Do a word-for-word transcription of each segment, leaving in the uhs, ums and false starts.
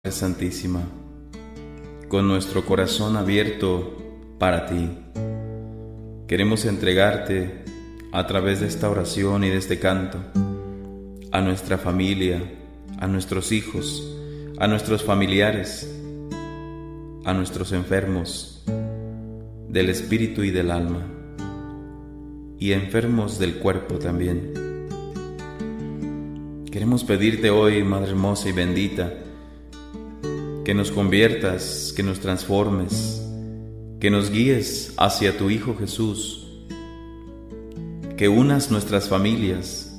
Santísima, con nuestro corazón abierto para ti, queremos entregarte a través de esta oración y de este canto a nuestra familia, a nuestros hijos, a nuestros familiares, a nuestros enfermos del espíritu y del alma, y enfermos del cuerpo también. Queremos pedirte hoy, Madre hermosa y bendita, que nos conviertas, que nos transformes, que nos guíes hacia tu Hijo Jesús, que unas nuestras familias,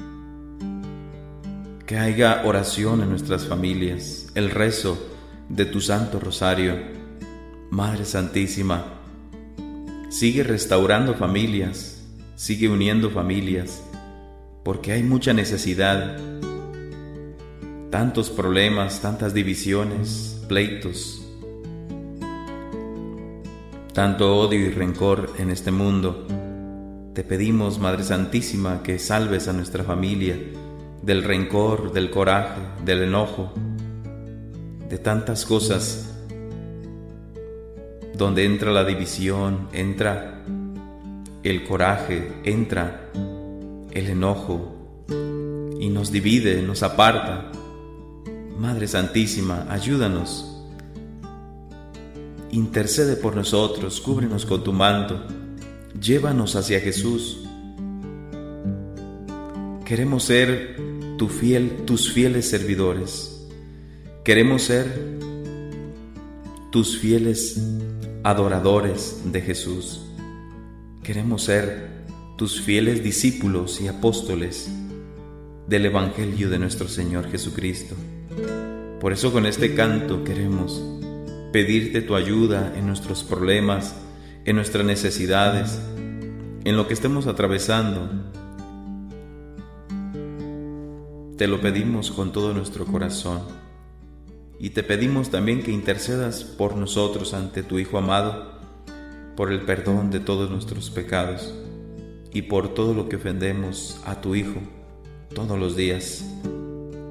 que haya oración en nuestras familias, el rezo de tu Santo Rosario. Madre Santísima, sigue restaurando familias, sigue uniendo familias, porque hay mucha necesidad. Tantos problemas, tantas divisiones, pleitos, tanto odio y rencor en este mundo. Te pedimos, Madre Santísima, que salves a nuestra familia del rencor, del coraje, del enojo, de tantas cosas donde entra la división, entra el coraje, entra el enojo y nos divide, nos aparta. Madre Santísima, ayúdanos, intercede por nosotros, cúbrenos con tu manto, llévanos hacia Jesús. Queremos ser tu fiel, tus fieles servidores, queremos ser tus fieles adoradores de Jesús, queremos ser tus fieles discípulos y apóstoles del Evangelio de nuestro Señor Jesucristo. Por eso con este canto queremos pedirte tu ayuda en nuestros problemas, en nuestras necesidades, en lo que estemos atravesando. Te lo pedimos con todo nuestro corazón y te pedimos también que intercedas por nosotros ante tu Hijo amado, por el perdón de todos nuestros pecados y por todo lo que ofendemos a tu Hijo todos los días.